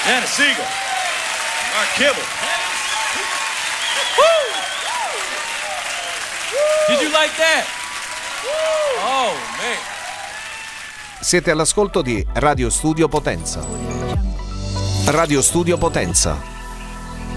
Janet Siegel, Mark Kibble. Did you like that? Oh, man. Siete all'ascolto di Radio Studio Potenza. Radio Studio Potenza.